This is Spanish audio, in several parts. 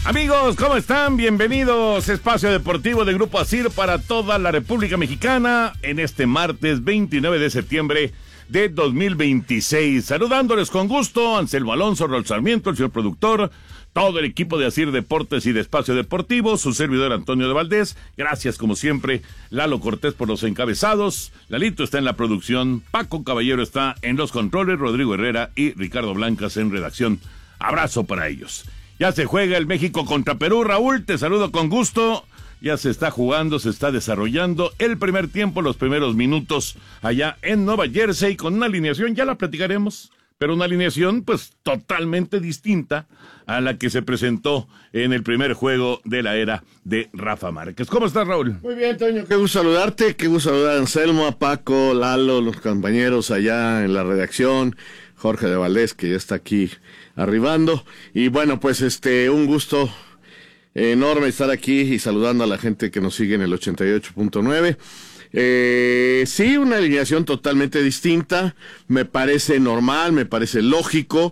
Amigos, ¿cómo están? Bienvenidos a Espacio Deportivo de Grupo ASIR para toda la República Mexicana en este martes 29 de septiembre de 2026. Saludándoles con gusto, Anselmo Alonso, Raúl Sarmiento, el señor productor, todo el equipo de ASIR Deportes y de Espacio Deportivo, su servidor Antonio de Valdés. Gracias, como siempre, Lalo Cortés por los encabezados. Lalito está en la producción, Paco Caballero está en los controles, Rodrigo Herrera y Ricardo Blancas en redacción. Abrazo para ellos. Ya se juega el México contra Perú. Raúl, te saludo con gusto. Ya se está jugando, se está desarrollando el primer tiempo, los primeros minutos allá en Nueva Jersey con una alineación, ya la platicaremos, pero una alineación pues totalmente distinta a la que se presentó en el primer juego de la era de Rafa Márquez. ¿Cómo estás, Raúl? Muy bien, Toño, qué gusto saludarte, qué gusto saludar a Anselmo, a Paco, Lalo, los compañeros allá en la redacción, Jorge de Valdés, que ya está aquí arribando, y bueno, pues un gusto enorme estar aquí y saludando a la gente que nos sigue en el 88.9. Sí, una alineación totalmente distinta, me parece normal, me parece lógico.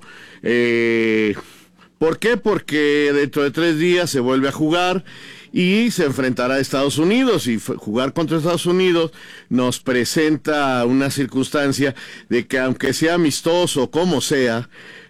¿Por qué? Porque dentro de 3 días se vuelve a jugar y se enfrentará a Estados Unidos, y jugar contra Estados Unidos nos presenta una circunstancia de que aunque sea amistoso, como sea,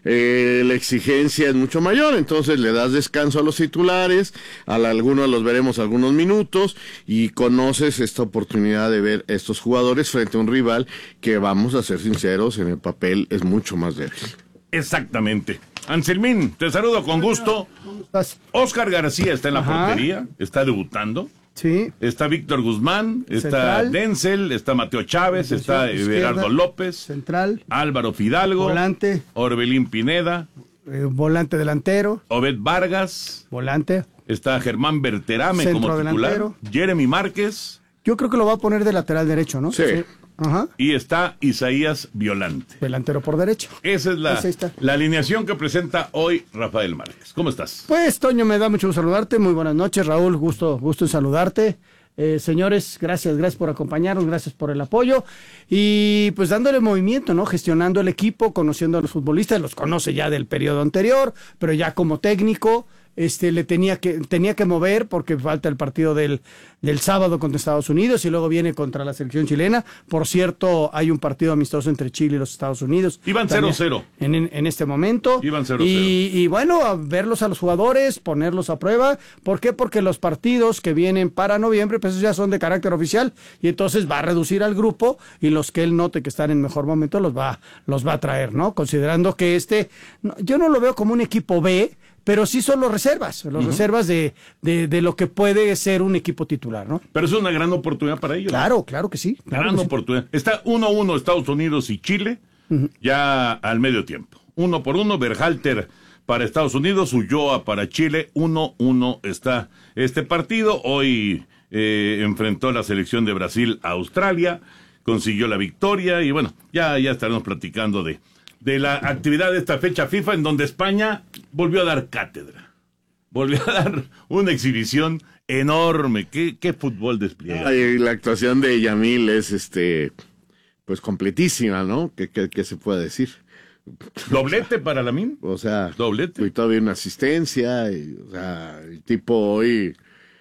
la exigencia es mucho mayor, entonces le das descanso a los titulares, a algunos los veremos algunos minutos, y conoces esta oportunidad de ver estos jugadores frente a un rival que, vamos a ser sinceros, en el papel es mucho más débil. Exactamente. Anselmín, te saludo con gusto. ¿Cómo estás? Oscar García está en la portería, está debutando. Sí. Está Víctor Guzmán, está Central. Denzel, está Mateo Chávez, está Everardo López, Central. Álvaro Fidalgo, Volante. Orbelín Pineda, Volante delantero. Obed Vargas, Volante. está Germán Berterame Centro como titular, delantero. Jeremy Márquez Yo creo que lo va a poner de lateral derecho, ¿no? Sí. Ajá. y está Isaías Violante. Delantero por derecha. Esa es Ahí está. la alineación que presenta hoy Rafael Márquez. ¿Cómo estás? Pues, Toño, me da mucho gusto saludarte. Muy buenas noches, Raúl. Gusto en saludarte. Señores, gracias por acompañarnos, gracias por el apoyo. Y pues dándole movimiento, ¿no? Gestionando el equipo, conociendo a los futbolistas, los conoce ya del periodo anterior, pero ya como técnico, le tenía que mover porque falta el partido del sábado contra Estados Unidos y luego viene contra la selección chilena. Por cierto, hay un partido amistoso entre Chile y los Estados Unidos. Iban 0-0. En este momento. Iban 0-0. Y bueno, a verlos a los jugadores, ponerlos a prueba. ¿Por qué? Porque los partidos que vienen para noviembre, pues ya son de carácter oficial y entonces va a reducir al grupo y los que él note que están en mejor momento los va a traer, ¿no? Considerando que yo no lo veo como un equipo B, pero sí son los reservas de lo que puede ser un equipo titular, ¿no? Pero es una gran oportunidad para ellos. Claro que sí. Gran oportunidad. Está 1-1 Estados Unidos y Chile, ya al medio tiempo. 1-1, Berhalter para Estados Unidos, Ulloa para Chile, 1-1 está este partido. Hoy enfrentó la selección de Brasil a Australia, consiguió la victoria y bueno, ya estaremos platicando de la actividad de esta fecha FIFA, en donde España volvió a dar cátedra, volvió a dar una exhibición enorme. ¿Qué fútbol despliega? Ay, la actuación de Yamil es pues completísima, ¿no? ¿Qué se puede decir? Doblete para Lamine. O sea, doblete. Y todavía una asistencia, o sea, el tipo hoy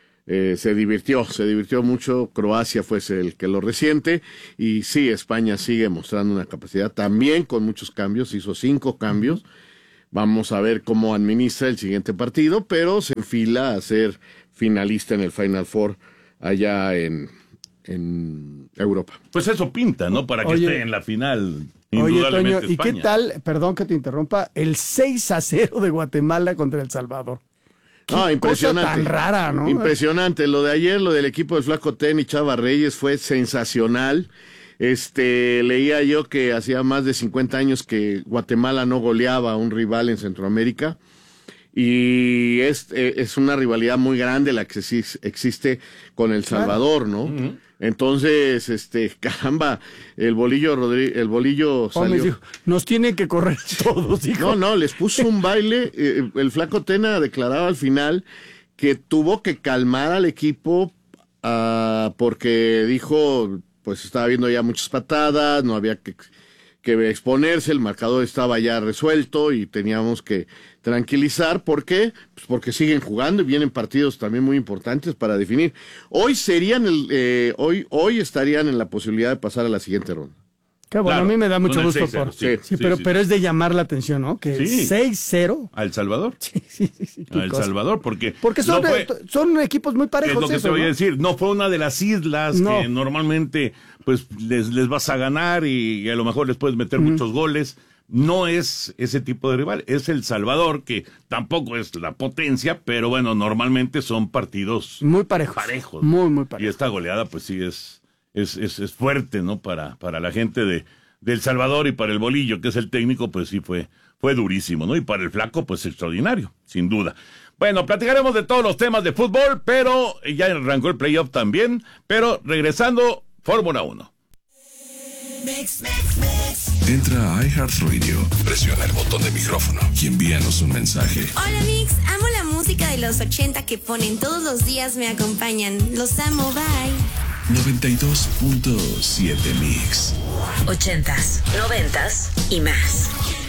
se divirtió mucho. Croacia fue el que lo resiente, y sí, España sigue mostrando una capacidad también con muchos cambios, hizo 5 cambios. Vamos a ver cómo administra el siguiente partido, pero se enfila a ser finalista en el Final Four allá en Europa. Pues eso pinta, ¿no? Para que esté en la final. Oye, Toño, ¿y España. qué tal, perdón que te interrumpa, el 6-0 de Guatemala contra El Salvador? No, impresionante. Cosa tan rara, ¿no? Impresionante. Lo de ayer, lo del equipo del Flaco Ten y Chava Reyes fue sensacional. Leía yo que hacía más de 50 años que Guatemala no goleaba a un rival en Centroamérica. Y es una rivalidad muy grande la que existe con El Salvador, ¿no? Uh-huh. Entonces, caramba, el bolillo salió. Dijo, nos tiene que correr todos, hijo. No, les puso un baile. El Flaco Tena declaraba al final que tuvo que calmar al equipo porque dijo, pues estaba viendo ya muchas patadas, no había que exponerse, el marcador estaba ya resuelto y teníamos que tranquilizar. ¿Por qué? Pues porque siguen jugando y vienen partidos también muy importantes para definir. Hoy serían hoy estarían en la posibilidad de pasar a la siguiente ronda. Qué bueno, Claro, a mí me da mucho con el gusto 6-0, sí, pero es de llamar la atención, ¿no? Que Sí. 6-0. ¿A El Salvador? Sí, qué A El cosa. Salvador, porque son, no fue- son equipos muy es parejos. lo que eso, te voy a ¿no? decir, no fue una de las islas No. que normalmente pues les vas a ganar y a lo mejor les puedes meter muchos goles. No es ese tipo de rival, es El Salvador, que tampoco es la potencia, pero bueno, normalmente son partidos Muy parejos. parejos. Muy Y parejos. esta goleada pues sí es fuerte, ¿no? Para la gente de El Salvador, y para el Bolillo, que es el técnico, pues sí fue durísimo, ¿no? Y para el Flaco, pues extraordinario, sin duda. Bueno, platicaremos de todos los temas de fútbol, pero ya arrancó el playoff también, pero regresando, Fórmula 1. Entra a iHeartRadio, presiona el botón de micrófono y envíanos un mensaje. Hola Mix, amo la música de los 80 que ponen todos los días, me acompañan. Los amo, bye. 92.7 Mix. 80s, 90s y más.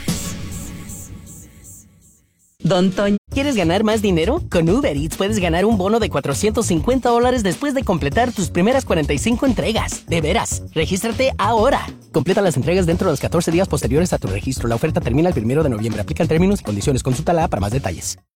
Don Toño, ¿quieres ganar más dinero? Con Uber Eats puedes ganar un bono de $450 después de completar tus primeras 45 entregas. De veras, regístrate ahora. Completa las entregas dentro de los 14 días posteriores a tu registro. La oferta termina el 1 de noviembre. Aplican términos y condiciones. Consúltala para más detalles.